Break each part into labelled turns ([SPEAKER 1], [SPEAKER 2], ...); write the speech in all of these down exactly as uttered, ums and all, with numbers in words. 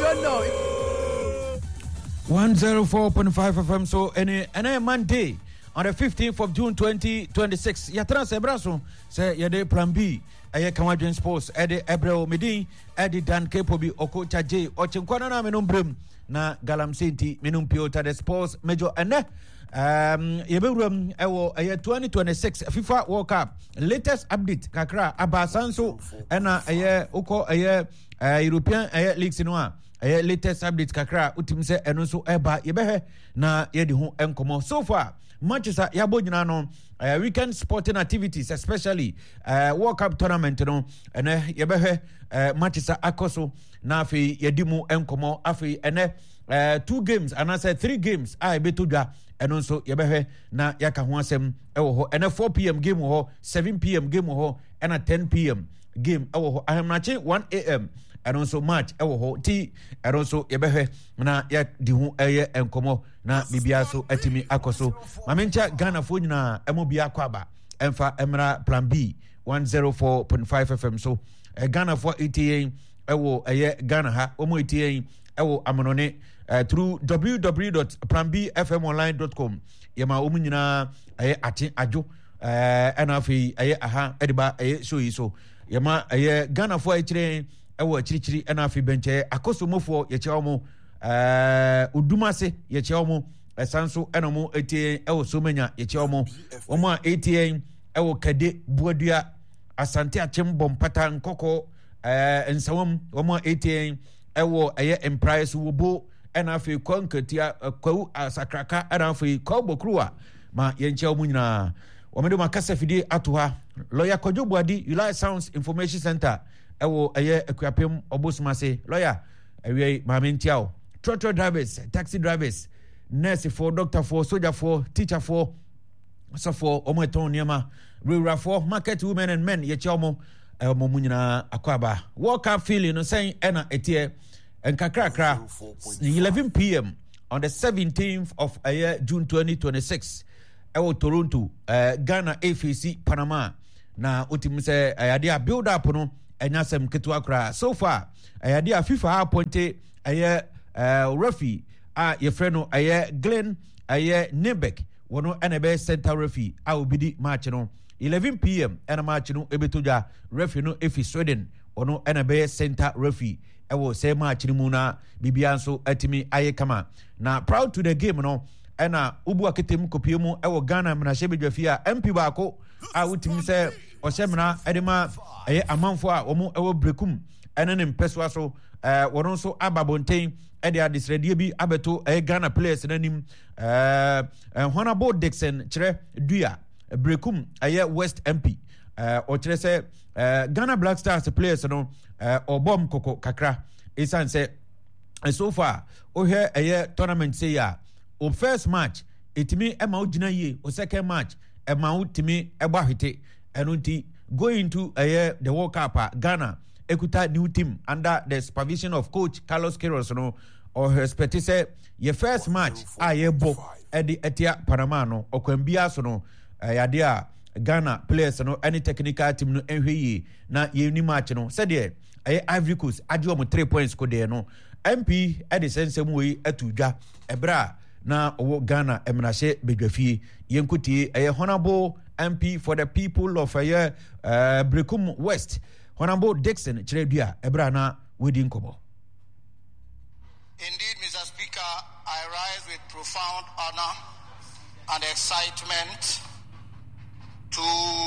[SPEAKER 1] don't know.
[SPEAKER 2] one oh four point five F M. So, any any Monday on the fifteenth of June twenty twenty-six. Yatra Sebraso say yede Plan B. Aye Kamadwen Sports. Ede Ebreo Medin. Ede Dan Kepobi Okocha J. Ochinkwana na menumbrem na Galam Senti menumpio the Sports Major ene. Um, Yeberum ewo aye twenty twenty-six FIFA World Cup latest update kakra abasanso ena aye uko aye European aye leagues no a aye latest update kakra utim se eno so eba yebehe na yedi ho enkomo so far matches a yabo nyina no uh, weekend sporting activities especially uh, World Cup tournament no ene yebehe uh, matches a akoso na afi yedimu enkomo afi ene uh, two games and I said three games a ebetodwa eno nso yebehwe na yaka ho asem ewo ho ene four p m game ho seven p m game ho ena ten p m game ewo ho ahemnache one a m eno nso match ewo ho ti eno nso yebehwe na ya di ho eye enkomo na bibia so atimi akoso mamencha Ghana fo nyina emo bia kwaba emfa emra Plan B one oh four point five F M so e Ghana fo eighty ewo eye Ghana ha omo eighty ewo amonone Uh, through w w w dot plan b f m online dot com yema omu nyina aye ate ajo eh ana afi aye aha ediba aye show yi so yema aye Ghana fo akire ewo akirichiri ana afi benche akosomofo ye che omo eh udumase ye che omo esanso ena mo etie ewo somanya ye che omo omo a etie ewo kade buadua asante achembo mpata nkoko eh nsawam omo a etie ewo aye emprise wobo ena afi kwankatia kwa asakraka ena afi kobokruwa ma yenche omu nyina wamede makasa fidi atoha lawyer Kojobuadi Ulai Sounds Information Center ewo eye ekwapem obosumase lawyer ewe mamentiao trotro drivers taxi drivers nurse for doctor for soldier for teacher for so for omo eton niema rural for market women and men yeche omo omo munyina akwaba World Cup feeling no saying ena etie and kakrakra eleven p m on the seventeenth of uh, year June twenty twenty-six ewo Toronto uh, Ghana F A C Panama na utim se ayade uh, build up no enyasem ketu akra so far ayade uh, FIFA appointed aye uh, referee a ye freno aye Glenn aye Nebek wono enebe center referee a obidi match no eleven p m ena match no ebetodwa referee no efi Sweden wono enebe center referee ewo say match ni mu na bibia nso atimi aye kama na proud to the game no ena ubu aketem kopie mu ewo Ghana mnahye bedwafia M P baako a wutimi say ohyemna edema eye amanfo a omo ewo brekum ene ne mpeswa so eh wono nso ababonten ede adisredie bi abeto eye Ghana players nanim eh Honorable Dixon kire dua brekum eye West M P eh o kire say Uh, Ghana Black Stars players no uh, obom koko kakra isan say uh, so far o here a tournament say ya o first match itimi ema ugina ye o second match ema utimi eba hwete eno nti going to uh, the World Cup uh, Ghana ekuta new team under the supervision of coach Carlos Queiroz no or expect say your first match a ye bo e di etia Panama no okwambia so no uh, yade a Ghana players no any technical team no enhwe na yeni match no said there ay Ivory Coast ajo mo three points ko there no M P e de sensem we atudwa ebra na owo Ghana emnahye bedwafie yenkutie ay Honorable M P for the people of a uh, Brekum West Honorable Dixon Chiredua ebra na wedi nkobo.
[SPEAKER 3] Indeed, Mister Speaker, I rise with profound honor and excitement to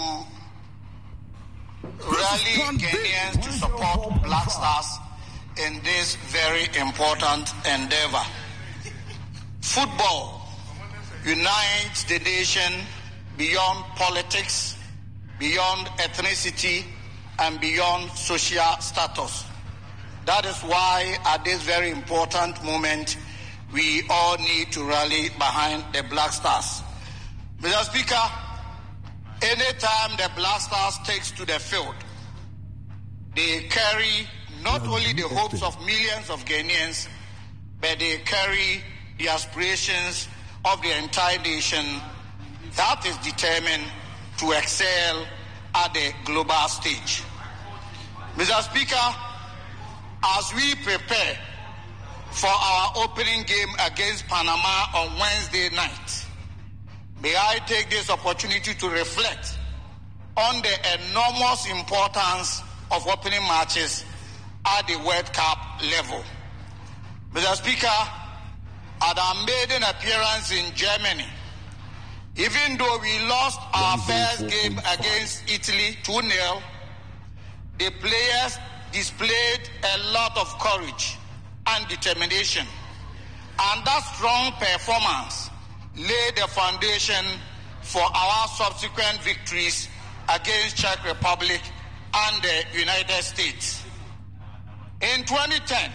[SPEAKER 3] rally Kenyans to support Black Stars in this very important endeavor. Football unites the nation beyond politics, beyond ethnicity, and beyond social status. That is why at this very important moment, we all need to rally behind the Black Stars. Mister Speaker, anytime the Black Stars takes to the field, they carry not only the hopes of millions of Ghanaians, but they carry the aspirations of the entire nation that is determined to excel at the global stage. Mister Speaker, as we prepare for our opening game against Panama on Wednesday night. May I take this opportunity to reflect on the enormous importance of opening matches at the World Cup level. Mister Speaker, at our maiden appearance in Germany, even though we lost our first game against Italy two nil, the players displayed a lot of courage and determination. And that strong performance laid the foundation for our subsequent victories against Czech Republic and the United States. In twenty ten,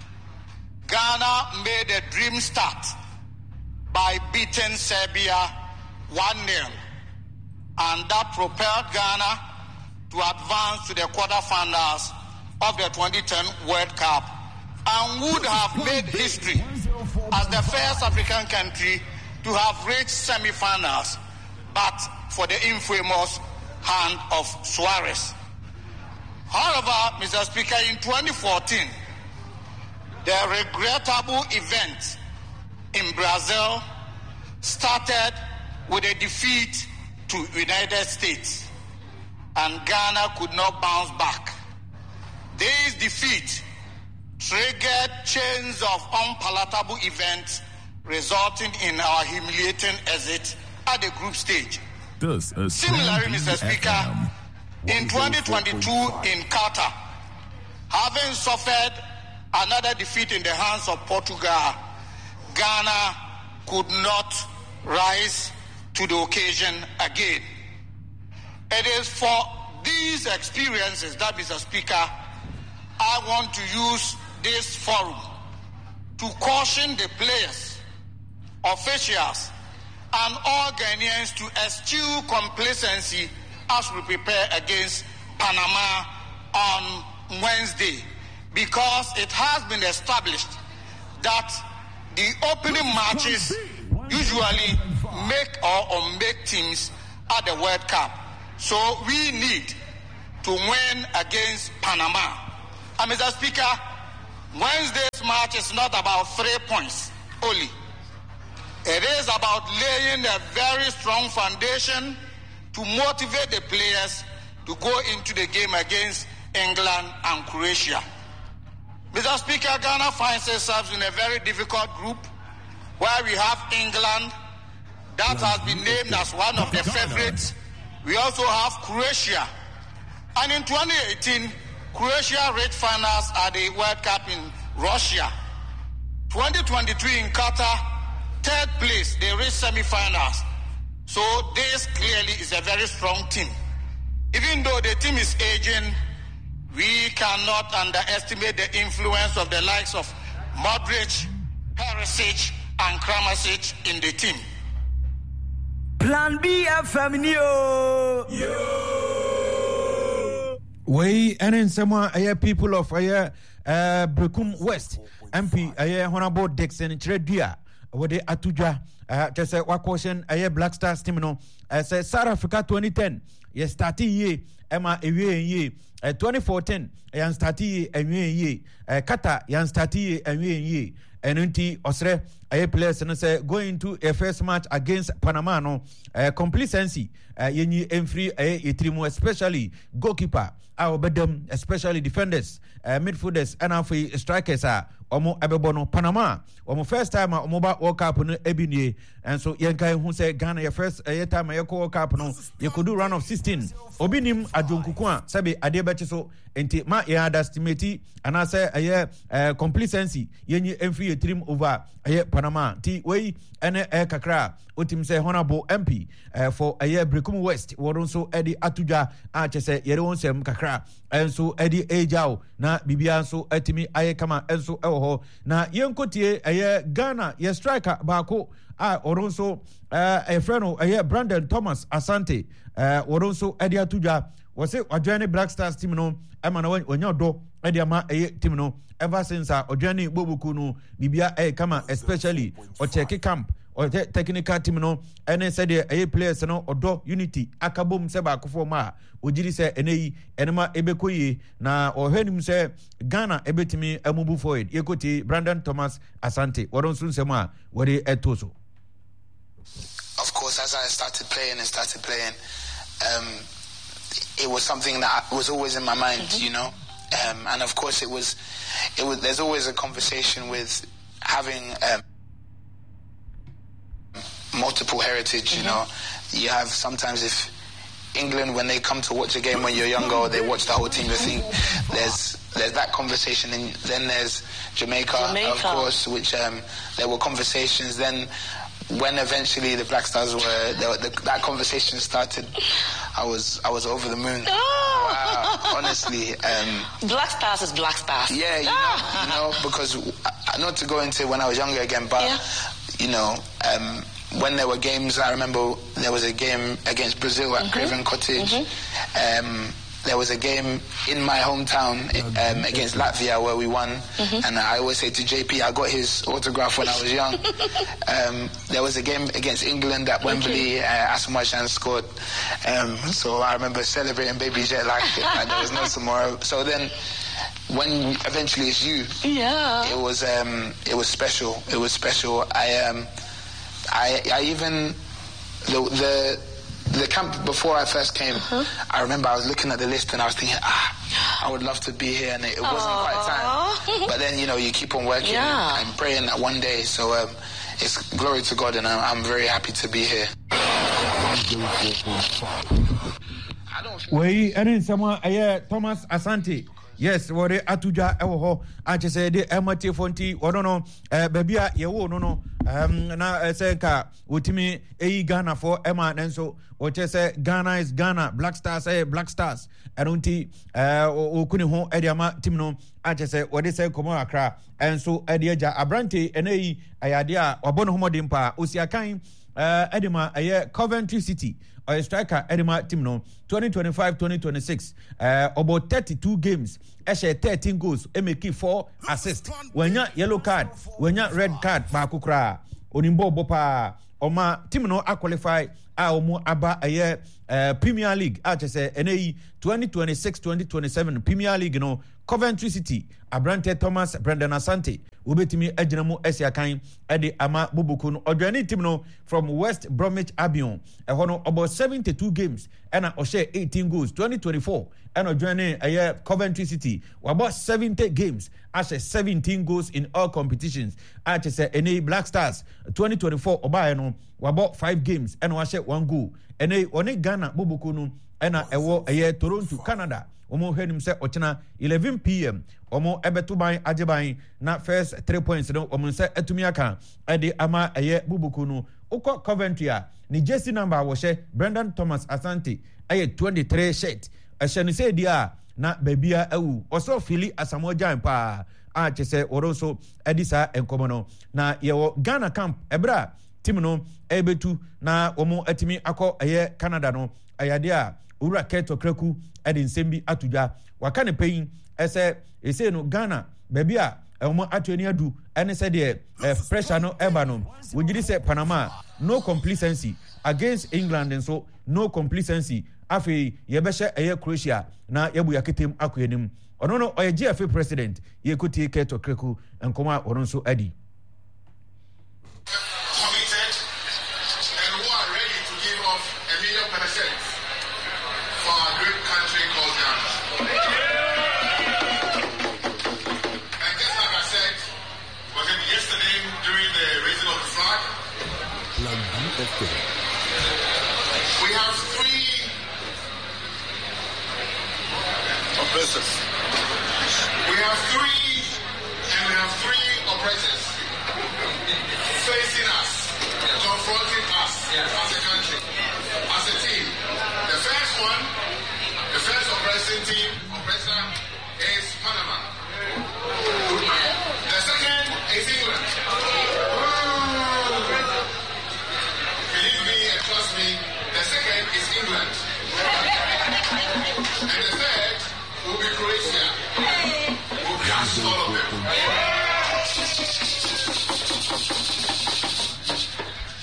[SPEAKER 3] Ghana made a dream start by beating Serbia one nil, and that propelled Ghana to advance to the quarterfinals of the twenty ten World Cup and would have made history as the first African country to have reached semi-finals, but for the infamous hand of Suarez. However, Mister Speaker, in twenty fourteen, the regrettable event in Brazil started with a defeat to United States, and Ghana could not bounce back. This defeat triggered chains of unpalatable events, resulting in our humiliating exit at the group stage.
[SPEAKER 1] This is
[SPEAKER 3] Similarly, Mister Speaker, in twenty twenty-two in Qatar, having suffered another defeat in the hands of Portugal, Ghana could not rise to the occasion again. It is for these experiences that, Mister Speaker, I want to use this forum to caution the players, officials, and all Ghanaians to eschew complacency as we prepare against Panama on Wednesday, because it has been established that the opening matches usually make or unmake teams at the World Cup. So we need to win against Panama. And Mister Speaker, Wednesday's match is not about three points only. It is about laying a very strong foundation to motivate the players to go into the game against England and Croatia. Mister Speaker, Ghana finds itself in a very difficult group where we have England that has been named as one of the favorites. We also have Croatia. And in twenty eighteen, Croatia reached finals at the World Cup in Russia. twenty twenty-three in Qatar, third place, they reached semi-finals. So this clearly is a very strong team. Even though the team is aging, we cannot underestimate the influence of the likes of Modric, Perisic, and Kramaric in the team.
[SPEAKER 4] Plan B F M Yo.
[SPEAKER 2] We and in some uh, people of uh, uh, Brekum West M P uh, Honorable Dixon Chredua with the Atuja uh, just say what question uh, Black Stars team no uh, say South Africa twenty ten yes starting year Emma ewie year uh, twenty fourteen yan starting year ewie year uh, Qatar yan starting year ewie year and unti osre aye players no say going to a first match against Panama no uh, complacency uh, yenyi emfree aye etrimu, especially goalkeeper our bedem, especially defenders, uh, midfielders, and our strikers are omo ebebono Panama. Omo first time omo ba World Cup no ebinye, and so yenkai who say Ghana your first uh, time you World Cup no you could do run of sixteen. Obinim ajonkukwa sabe adebeche so enti ma ya underestimate and I say aye uh, complacency yenyi emfree trim over aye Panama. Ti we ene e kakra otim say honorable M P uh, for aye Brekum West woron so Eddie Atuja a che say yere won sem kakra enso Eddie Ejao na bibia so atimi aye kama enso ewo ho na yenkotie aye Ghana ye striker baako a woron so uh, a friend aye Brandon Thomas Asante uh, woron so Eddie Atuja was say Ojani Black Stars team no ema na wonyo do Eddie ama aye team no ever since uh, Ojani Bobuku no bibia aye kama, especially Ocheki camp or technical team no ene said the players no odo unity akabom se ba akofo ma ojiri se eneyi enema ebekoyi na ohwenim se Ghana ebetimi amubu forward yekoti Brandon Thomas Asante wodon sun sema wori etoso.
[SPEAKER 1] Of course, as I started playing and started playing, um, it was something that was always in my mind, mm-hmm. you know. Um, and of course, it was, it was. There's always a conversation with having um, multiple heritage. Mm-hmm. You know, you have sometimes if England, when they come to watch a game when you're younger, or they watch the whole team, you think there's there's that conversation, and then there's Jamaica, Jamaica. of course, which um, there were conversations then. When eventually the Black Stars were, the, the, that conversation started, I was I was over the moon. Oh. Wow, honestly. Um,
[SPEAKER 5] Black Stars is Black Stars.
[SPEAKER 1] Yeah, you know, you know, because uh, not to go into when I was younger again, but yeah. you know, um, when there were games, I remember there was a game against Brazil at mm-hmm. Craven Cottage. Mm-hmm. Um, There was a game in my hometown um, against Latvia where we won. Mm-hmm. And I always say to J P, I got his autograph when I was young. um, there was a game against England at Wembley. Okay. Uh, Asamoah Gyan scored. Um, so I remember celebrating Baby Jet like uh, there was no tomorrow. So then when eventually it's you,
[SPEAKER 5] yeah,
[SPEAKER 1] it was um, it was special. It was special. I um, I, I even the the. The camp before I first came, uh-huh. I remember I was looking at the list and I was thinking, ah, I would love to be here, and it, it wasn't Aww. quite time. But then, you know, you keep on working yeah. and praying that one day. So um, it's glory to God, and I'm, I'm very happy to be here.
[SPEAKER 2] Wei, ene nsema aye Thomas Asante. Yes, wore atuja ewo ho ache se de emate fonti wono no eh babia ye wo no no um na se nka wotimi eyi Ghana for ema nenso woche se Ghana is Ghana, Black Stars eh Black Stars enunti eh okuni ho ediama team no ache se wode se komo akra enso edieja abrante eneyi ayade a obono homodin pa osiakan eh edima aye Coventry City or striker edima team no twenty twenty-five twenty twenty-six uh about thirty-two games eshe thirteen goals e make four assists wenya yellow card wenya red card ba kokra onimbo bopa oma team no qualify a omo aba aye uh, Premier League a chese eneyi twenty twenty-six twenty twenty-seven Premier League no Coventry City Abrante Thomas Brandon Asante ubetimi aginamu esiakan ede ama bubuku no odwani team no from West Bromwich Albion e hono about seventy-two games and o share eighteen goals twenty twenty-four and odwani aye Coventry City about seventy games ashe seventeen goals in all competitions ache say ene Black Stars twenty twenty-four obaye no about five games and o share one goal ene one Ghana bubuku no ena ewo aye Toronto Canada omo hwenim se ochina eleven p m omo ebeto ban ajeban na first three points no omo se etumi aka ede ama eye bubuku no uko Coventry a ni jersey number wo she Brandon Thomas Asante aye twenty-three shirt ehye ni se dia na babia awu oso fili Asamoah Gyan pa a chese oroso edisa enkomo no na yewo Ghana camp ebra team no ebetu na omo etimi akọ eye Canada no ayade a ura keto kreku edi nsembi atuja wakane peyin ese ese no Ghana baby a omo atweni adu ene se de pressure no eba no wogiri se Panama no complacency against England and so no complacency afi yebehye eye Croatia na yebu yaketem akoyenim ono no oye G F A president yekuti keto kreku enkoma ono so adi
[SPEAKER 6] We have three oppressors. We have three, and we have three oppressors facing us, confronting us as a country, as a team. The first one, the first oppressing team, oppressor, is Panama. The second is England. Trust me, the second is England. And the third will be Croatia. We'll cast all of them.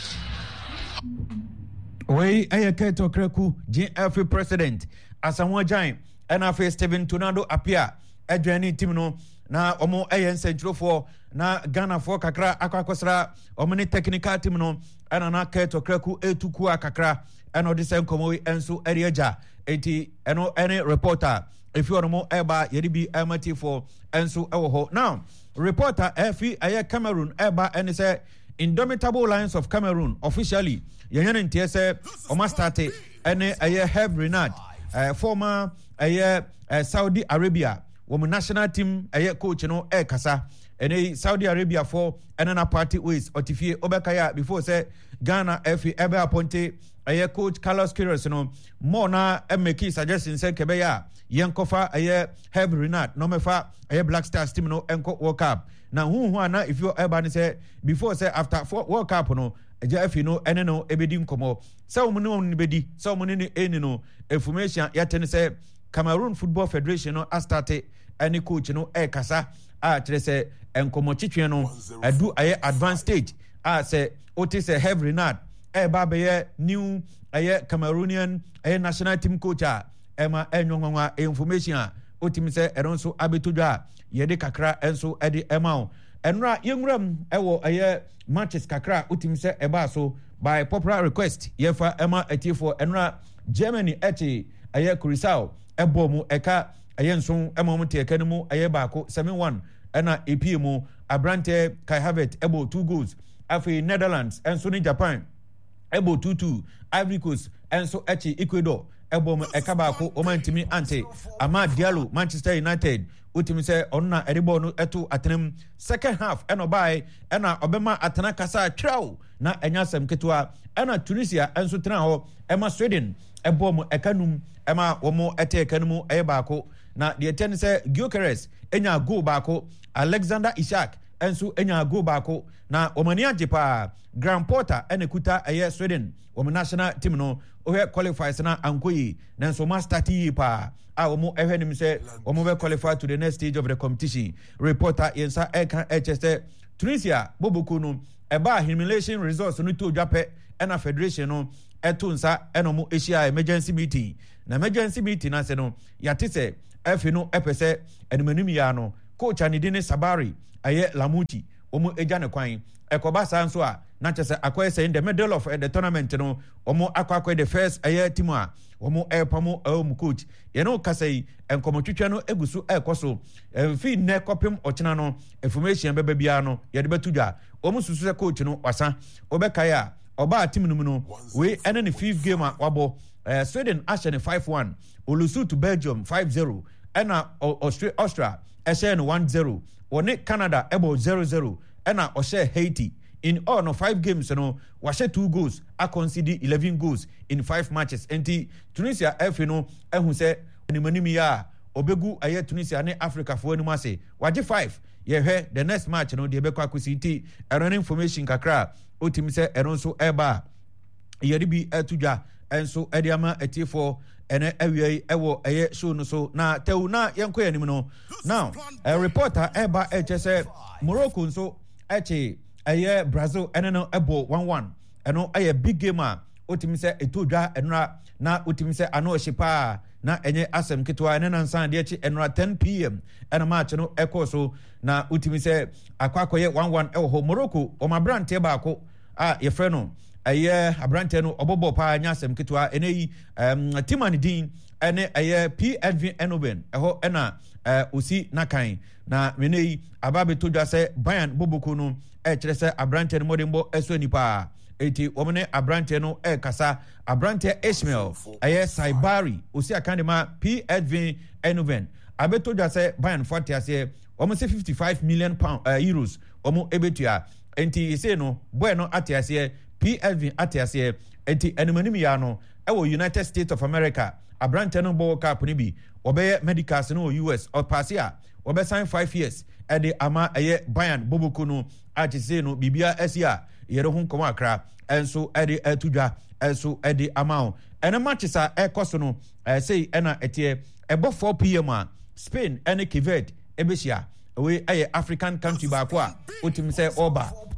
[SPEAKER 2] we aye Keto Kreku G F president Asamoah Gyan and afa Steven Tornado appear adwani team no na omo aye nsentro for na Ghana for kakra akwakosra omo ne technical team no ana na Keto Kreku etuku akakra and odisen komo enso eriaja enti eno any reporter if you are more eba yedibi amati for enso ewo now reporter efi aye Cameroon eba and say Indomitable Lions of Cameroon officially yenye ntie say oma start ene aye Herve Renard uh, former aye uh, Saudi Arabia woman national team aye coach no e kasa ene Saudi Arabia for enana party ways otifie obekaya before say Ghana efi ebe appointed aye coach Carlos Queiroz no more na make suggestion say kebeya yenkofa aye Herve Renard no mefa aye Black Stars team no enko World Cup na hu hu ana if you ever say before say after World Cup no eja if you know ene no ebedi nkomo say omo no ni bedi say omo ni eni no information yatene say Cameroon Football Federation no started any coach no e kasa a kire say enkomo chitwe no adu aye advanced stage a say oti say Herve Renard e ba be new aye Cameroonian aye national team coach a ema enwonwa information a otimi say eronso abetodwa yede kakra enso ede ema enra yenwram ewo aye matches kakra otimi say eba so by popular request yefa ema etifo enra Germany echi aye Curacao ebo mu eka aye nso ema mu te kanemu aye baako seven one ena epie mu Abrante Kai Havertz ebo two goals afi Netherlands enso ni Japan ebo two two Ivory Coast enso echi Ecuador ebo mu eka baako o mantimi ante Amad Diallo Manchester United utimi say onna eribo no eto atenem second half eno bai ena obema atena kasa twraw na enya sem ketwa ena Tunisia enso tena ho ema Sweden ebo mu ekanum ema womo ete ekanumu eye baako na de ten say Gyökeres enya goal baako Alexander Isak enso enya goal baako na omani ajepa Graham Potter ene kuta eye Sweden womo national team no ohe qualifies na ankoyi nanso ma start yi pa a womo ehwe nim say womo be qualify to the next stage of the competition reporter yensa eka H S Tunisia boboku no eba humiliation results no to dwape ena federation no eto nsa eno mo Asia emergency meeting na emergency meeting na se no yate se efi no epese enemanim ya no coach anidine Sabari aye Lamuti womo eja ne kwan ekoba sanso a na chese akoy say in the middle of uh, the tournament no omo akwa the first aye team a omo epamo um coach ye no kasai enkomotwetwa no egusu ekoso fi ne kopem ochina no information beba bia no ye de betudwa omo susu se coach no wasa obekai a oba team no no we ene ne fifth game a wabo uh, Sweden ashen five one olusu to Belgium five zero ena Austria Austria ashen one zero one Canada ebo zero zero ena oshe Haiti in all no five games you know washe two goals a concede eleven goals in five matches enti Tunisia F you know ehun se animanimi ya obegu aye Tunisia ne Africa fo animu ase waje five ye hwe the next match you know de be kwa kusiti error information kakra otimi se eron so eba ye bi etudwa enso ediama etifo ene awie ewo aye show no so na tewu na yenko yanim no now a reporter eba eche se Morocco so eche aye Brazil ene no ebo one one eno aye big game a otimi se etodwa enra na otimi se ano hyepa na enye asem ketwa ene na nsan de eche enra ten p m ena match no eko so na otimi se akwakoye one one ewo ho Morocco o mabrante baako a ye frɛ no aye abrante no obobo pa nya asem ketwa ene yi um, Timani Din ene aye P S V Eindhoven eho ena uh, osi nakan na mene yi ababe todwa se Bayern Boboko no e kire se abrante no modembo eso nipa eti omene abrante no e kasa abrante Ismail aye Saibari osi akande ma P S V Eindhoven abetodwa se Bayern forty ase omo se fifty-five million pound uh, euros omo ebetua enti se no boy no ate ase P S V ate ase enti enemanim ya no e wo United States of America abrante no bo cup ni bi obeye medicals no U S or pasia obe sign five years e de ama eye Bayern Boboko no achise no bibia asia yere hu nkomo akra enso e de atudwa enso e de ama ene matches a e koso no e sei ena etie ebo four p m a Spain ene Cape Verde ebesia we eye African country ba ko a otim se oba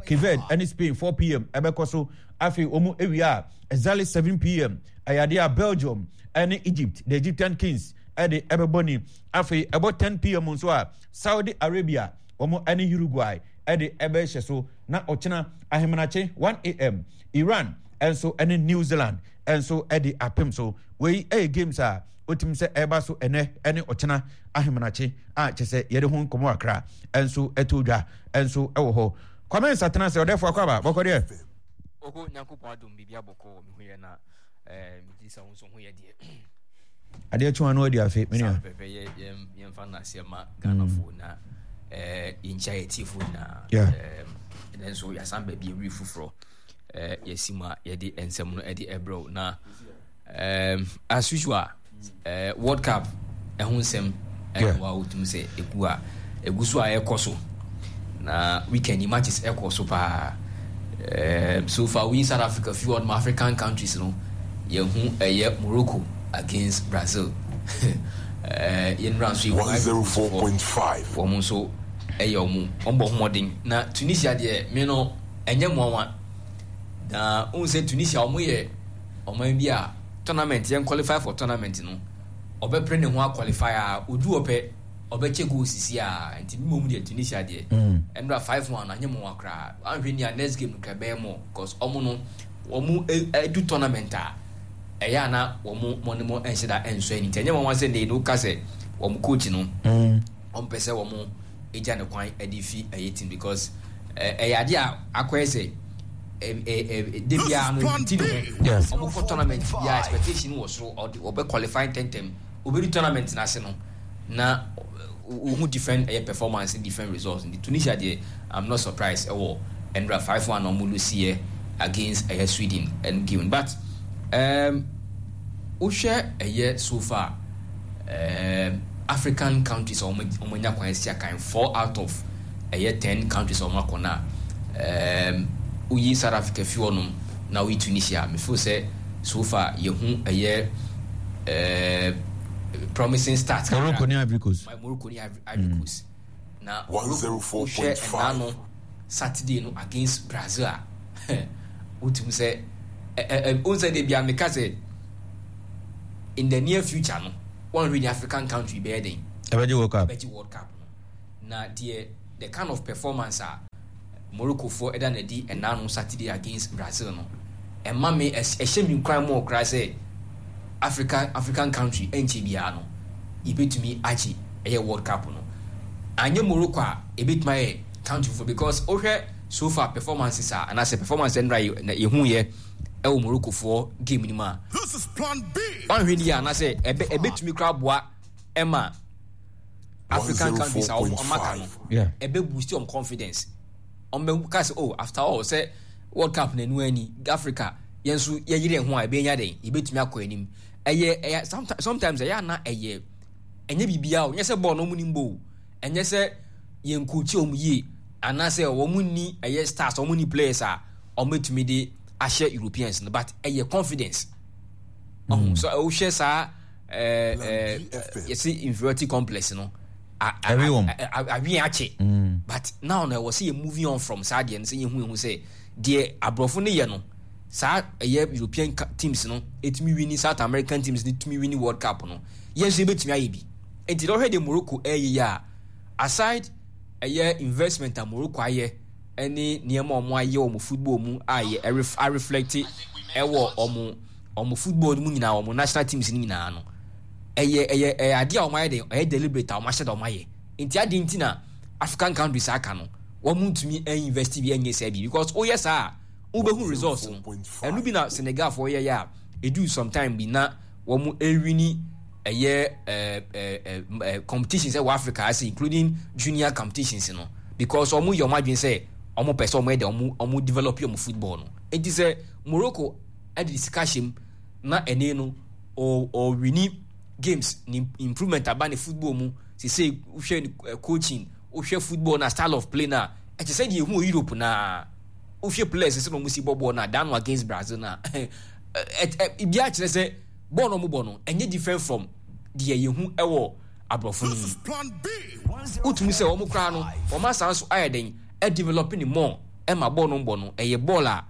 [SPEAKER 2] Kived and Spain four p.m. Ebekoso Afi Omu Area exactly seven p.m. Ayadia Belgium and Egypt the Egyptian Kings at the Ebeboni Afi about ten p.m. Monswa Saudi Arabia Omo and Uruguay at the Ebesheso na Ochina Ahimanache one a.m. Iran and so any New Zealand and so at the Apem so we a games are Otim se eba so ene ene Ochina Ahimanache a chese yede ho nkomo akra and so etodwa and so ewo ho Comment Satana se odefo akwaba bokode
[SPEAKER 7] Oko Nyankopon adom bibia boko mi hoye na eh mi disa won so hoye de
[SPEAKER 2] Ade twa no ade afi me nia
[SPEAKER 7] pepe ye ye mfa na se ma Ghana fo na eh initiative fo na
[SPEAKER 2] eh
[SPEAKER 7] then so ya samba bi wi fufuro eh yesima ye de ensem no e de ebro na um as usual eh World Cup e ho nsem e wa utum se egu a egu so a e koso na weekend matches e koso pa um so far we in South Africa few other African countries no ye hu eh Morocco against Brazil eh in round one oh four point five wo so eh omu ombo modern na Tunisia de me no enye moanwa na un say Tunisia omu ye oman bia tournament yen qualify for tournament no obepre ne ho qualifier odu ope obeche go sisi a enti mi momu de Tunisia de endra five one anye mo akra anhwe ni next game ka be mo because omu no omu edu tournament a eya na omu monimo enshida enso eni anye mo wan say ne no ka say omu coach no on pese omu eja ne kwan edifi eyetin because eya de akoye say eh eh debia no tino
[SPEAKER 2] yes
[SPEAKER 7] omu for tournament ya expectation was so or be qualifying ten tem obi tournament na se no na who different uh, performance in different results in the Tunisia there. I'm not surprised at all. And five one on Mulusia against uh, Sweden and given. But um Usha a year so far um African countries or Omonya Kwansia kind four out of a year ten countries or Makona. Um Uyi South Africa few on now we Tunisia. Me feel say so far you a year uh promising start.
[SPEAKER 2] Morocco ni Ivory Coast.
[SPEAKER 7] My Morocco ni Ivory Coast. Now one oh four point five Saturday no against Brazil. Utum say eh eh say dey bia me ka say in the near future no one really African country be dey.
[SPEAKER 2] Ebeji World Cup.
[SPEAKER 7] Ebeji World Cup. Na the the kind of performance a Morocco for eda na di and now Saturday against Brazil no. E ma me e shame kwan mo kra say Africa African country enchi bia no ibetumi achi eye World Cup no anye Morocco a ebetuma country for because ohwe so far performances are and as a performance and right na ehu ye e wo Morocco for game ni ma this is plan B one hwe ni ya na say ebetumi kra boa ema African countries are on maka no
[SPEAKER 2] yeah
[SPEAKER 7] ebe boost your confidence on be ka say oh after all say World Cup na nu ani Africa yensu ye yire ho a ebe nya den ebetumi akọ anim eye eye sometimes sometimes eye na eye enye bibia o nyese ball no mu nimbo enye se yenkuchi omuyi anase o mu ni eye stars o mu ni players a o metumi de ahye Europeans no but eye confidence oh so o share sa eh eh yesi inferiority complex no
[SPEAKER 2] everyone
[SPEAKER 7] awi ache but now na we see moving on from Saudi and say hu hu say de abrofo ne ye no sa eye European teams no etimi win South American teams ni tumi win World Cup no yes e betumi ayi bi enti do hwede Morocco eye ya aside eye investment a Morocco aye any niema omo aye omo football mu aye a reflect e wo omo omo football mu nyina omo national teams ni nyina no eye eye eye ade a omo aye de eye deliberate a omo ahye de omo aye enti ade enti na African countries aka no wo mu ntumi invest bi enye se bi because oh yes ah ubehu results no enu bi na Senegal for ye ya edu sometime bi na wo mu ewini eye eh eh competitions in Africa as including junior competitions no because omo yo madwen say omo person omo de omo omo develop your football no enti say Morocco at discussion na ene no o o wini games ni improvement about football mu say say uhwe coaching uhwe football na style of play na e say the hu Europe na uhwe players say no musi bobo na down against Brazil na e bi a kire say ball no mu ball no enye different from the yehu ewo abrofo no utumi say omo kra no omo san so ayeden e developing more Emma Bono Bono, a baller,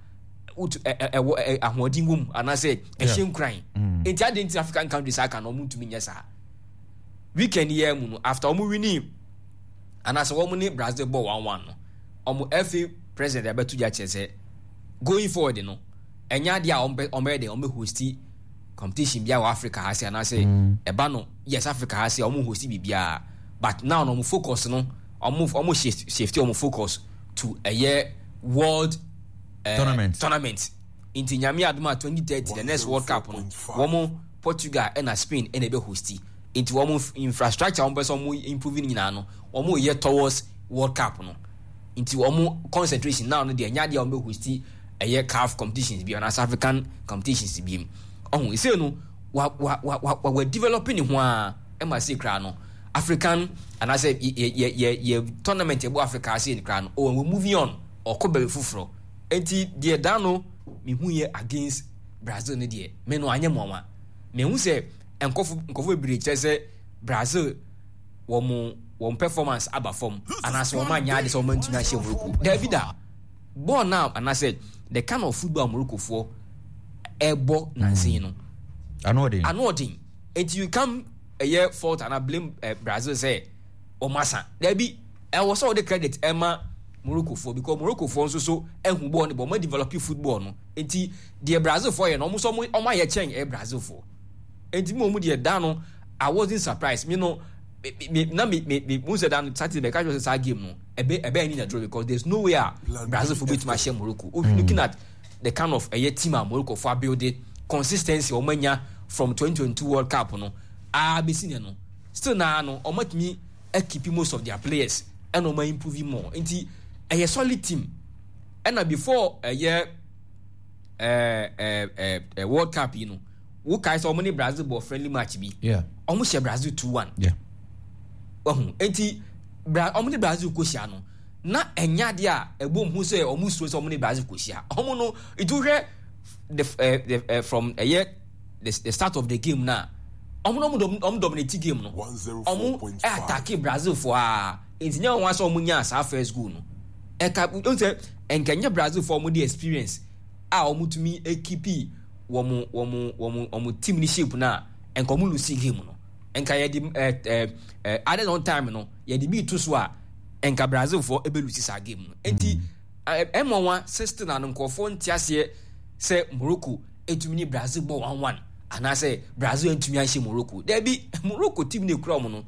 [SPEAKER 7] a hoarding womb, and I say, a shame crying. In the African countries, I can almost to me, yes, sir. We can hear after Omu and as a woman, Brazil ball one one. Omu F A president, I bet to Jachez going forward, you know, and Yadia Omede, Omu Hosti competition, Bia Africa has, and I say, a bano, yes, Africa has, Omu Hosti Bia, but now no focus, no. Or move almost shift safety or focus to a year world uh,
[SPEAKER 2] tournament
[SPEAKER 7] tournament into Nyami Aduma twenty thirty the next World Cup no one Portugal and Spain and a be hosty into one infrastructure on person improving in ano one more year towards World Cup no into one more concentration now no the Nyadi on be hosty a year C A F competitions be on as African competitions be oh we say no what what what we're developing in one M I C crano African and I said ye ye ye ye tournament about Africa I see in crown or we're moving on or kobe fufro enti dear dano me hu ye against Brazil ne dear me no anya mama me hu say enkofu enkofu bridge say Brazil wo mo one performance aba form and as one man nya this one to na share Morocco David da born now and I said the kind of football Morocco for ebo nansi no
[SPEAKER 2] anodin
[SPEAKER 7] anodin enti you come a year fault and I blame uh, Brazil say o masa there be I was all the credit Emma Morocco for because Morocco for so so and who born but more developing football no enti the Brazil for you almost on my year change e Brazil for enti mo mu de dano I wasn't surprised me no me na me me mo say dan Saturday because was a game no e be e be any draw because there's no way Brazil for beat match Morocco if you looking at the kind of a year team Morocco for build it consistency o manya from twenty twenty-two World Cup no ah be seen no still na no o matimi e keep most of their players and o ma improve more enti a solid team and before a year uh uh uh World Cup you know who guys so many Brazil ball friendly match be
[SPEAKER 2] yeah
[SPEAKER 7] almost share Brazil two one
[SPEAKER 2] yeah
[SPEAKER 7] oh enti bra omni Brazil ko share no na enya de a ebom hu say almost so many Brazil ko share omo no it will the uh, the uh, from a year the, the start of the game na omo no dom om dominate game no omo attack Brazil for ah entinya wan so omo nya sa first goal no e ka don't say enkanya Brazil for omo the experience ah omo to me ekipi womo womo womo omo team ni shape na enkomo lose game no enka ye di eh eh added on time no ye di be to so a enka Brazil for ebe lose sa game no enti emo one sixteen na nkofo ntiase say Morocco etumi ni Brazil ball one one and I say Brazil etumi anhye Morocco there be Morocco team ni kura mo no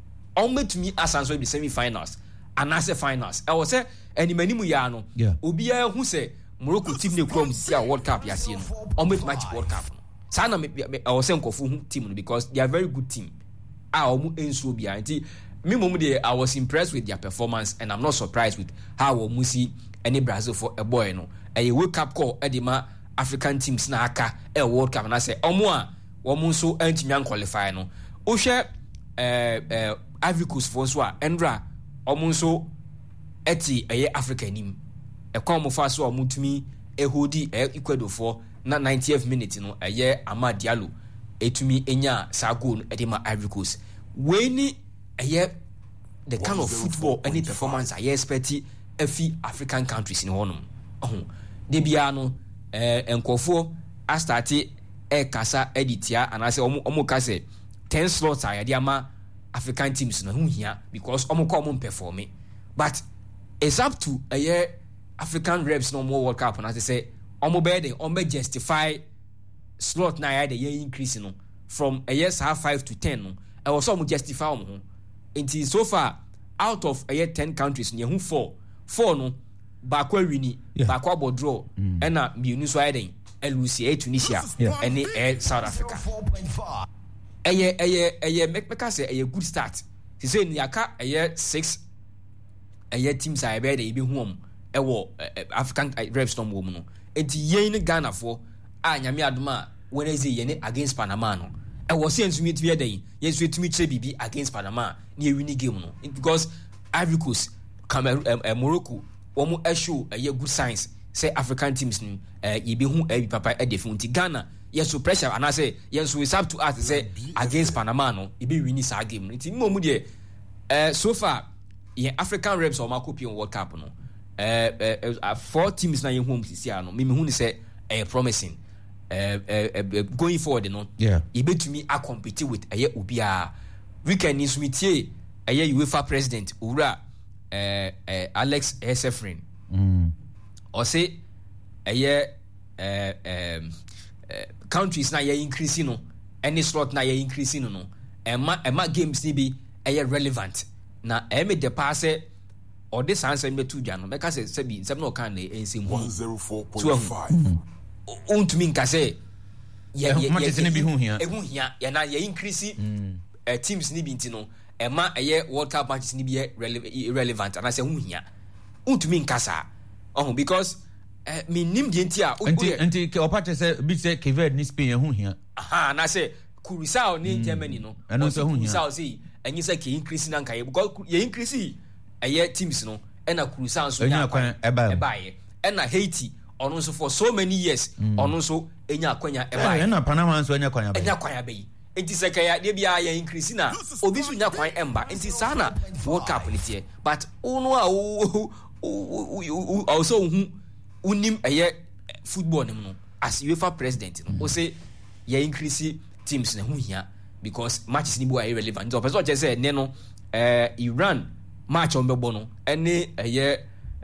[SPEAKER 7] on metumi asanso be semi finals and I say finals I was say eni manimu ya no obi ya hu say Morocco team ni kura mo si a World Cup ya see no on metumi World Cup no sana me I was say nkofo hu team no because they are very good team ah omu enso bia nti me mom dey I was impressed with their performance and I'm not surprised with how omu see any Brazil for a boy no a wake up call edima African teams na aka e World Cup na say omo a omo so antimi qualify no o hwe eh eh Ivory Coast for so a endra omo so eti eye Africa nim e kwa mo fa so omo tumi e hodi e Ecuador for na ninetieth minute no eye Amad Diallo etumi enya sa goal edima Ivory Coast we ni eye the kind of football any performance I expect efi African countries in honum oh de bia no eh enkofo a start e kasa editia and I say omo omo ka say ten slots are de ama African teams no hu hia because omo ko omo perform but it's up to a year African reps no more World Cup and I say omo be dey omo justify slot na ya dey increase no from a year half five to ten no e was omo justify omo until so far out of a year ten countries ne hu four four no baako awini baako abodro ena mienu so ayden elusi e Tunisia ene e South Africa eye eye eye meka say eye good start he say ni aka eye six eye teams are be dey be hu om e wo African reps no mo no enti yen ni Ghana for a nyame adoma Wednesday yen against Panama no e wo say nsumi tbi eden yen so tumi kire bibi against Panama ni e wini game no because Ivory Coast Cameroon uh, Morocco womo show a uh, good signs say African teams ni uh, ye be hu e papa e defunti Ghana yes so pressure and I say yes so it's up to us say against Panama no e be win this game it mo mu de uh, so far ye African reps or makopi on World Cup no uh, uh, four teams na yɛn home sisi ano me me hu ne sɛ ɛyɛ promising uh, uh, uh, going forward no
[SPEAKER 2] yeah
[SPEAKER 7] yɛbɛtumi a compete with ɛyɛ obiara weekend ni so metie ɛyɛ UEFA president owura uh, uh, Alex Hesefrin
[SPEAKER 2] mm
[SPEAKER 7] ɔse ɛyɛ uh, um, uh, countries na yɛ increase no any slot na yɛ increase no no ɛma ɛma games ni bi ɛyɛ relevant na ɛmɛ de pa sɛ ɔde saa nsɛm bɛtu dwa no mɛka sɛ sɛbi nsɛm na ɔka na ɛnsɛm
[SPEAKER 8] one oh four point five
[SPEAKER 7] ɔntumi nka sɛ
[SPEAKER 2] yɛ yɛ bi hu hia
[SPEAKER 7] ɛhu hia yɛ na yɛ increase uh, teams ni bi nti no ɛma ɛyɛ world cup matches ni bi yɛ relevant ana sɛ hu hia ɔntumi nka saa ɔho because uh, me nim deɛ nti a
[SPEAKER 2] nti nti ɔpa kyɛ sɛ bi sɛ Cape ni Spain ɛhu hia
[SPEAKER 7] aha na sɛ Curacao ni Germany no
[SPEAKER 2] ɛno sɛ hu hia
[SPEAKER 7] Curacao sɛ ɛnyi sɛ ke increase na nka yɛ because yɛ increase ɛyɛ teams no ɛna Curacao nso nya kwan ɛbaayɛ ɛna Haiti ɔno nso for so many years ɔno nso enya kwanya ɛbaayɛ
[SPEAKER 2] ɛna Panama nso enya kwanya
[SPEAKER 7] ɛnya kwanya bɛyi enti sɛ kaya de bia yɛ increase na obi so nya kwan ɛmba enti saa na World Cup ne tie but ono a wo also hu unim ɛyɛ football ne mu no as UEFA president no o say yɛ increase teams na hu hia because matches ni bo are irrelevant so person che say ne no eh Iran match on bebo no ene eye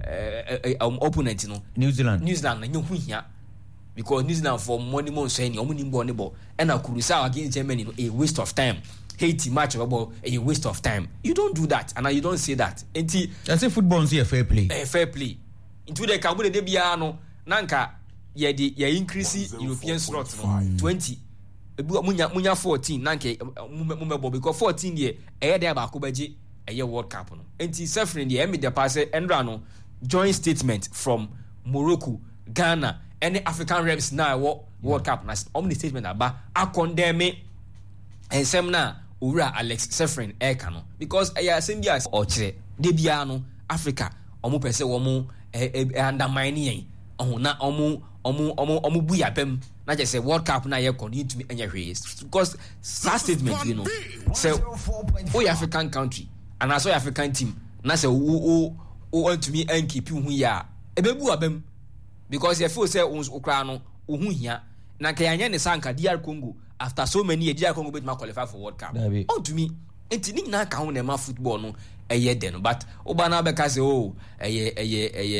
[SPEAKER 7] um opponent no
[SPEAKER 2] New Zealand
[SPEAKER 7] New Zealand na hu hia because New Zealand for money mo so any omo ni bo ne bo ena Curacao against Germany no a waste of time Haiti match bebo a waste of time you don't do that and you don't say that enti
[SPEAKER 2] I say football is a fair play
[SPEAKER 7] eh fair play into the kabu de bia no nanka ye de ye increase European slot no twenty munya munya fourteen nanke mumebo because fourteen ye eye dey ba ko baje eye World Cup no enti Sefrin dey emi dey pass endra no joint statement from Morocco Ghana any African reps na World Cup na omni statement aba akondeme ensem na owura Alex Sefrin eka no because eye asem bia o kire de bia no Africa omo pese wo mo undermine yen oh na omo omo omo omo bu yabem na je say World Cup na ye continue to be anya hwe because that statement you know say we African country and as African team na say o o want to me and keep hu ya e be bu abem because you feel say ukra no hu hia na ka yanya ne sanka D R Congo after so many years D R Congo bet ma qualify for World Cup on to me enti ni na ka hu na ma football no eye den but oba na be ka say oh eye eye eye